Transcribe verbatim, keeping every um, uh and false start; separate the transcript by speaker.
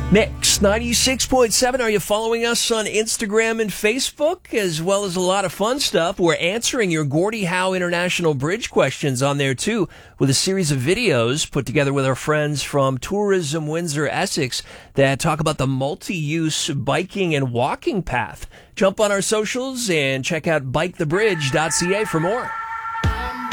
Speaker 1: Mix ninety-six point seven. Are you following us on Instagram and Facebook, as well as a lot of fun stuff? We're answering your Gordie Howe International Bridge questions on there, too, with a series of videos put together with our friends from Tourism Windsor Essex that talk about the multi-use biking and walking path. Jump on our socials and check out bike the bridge dot c a for more.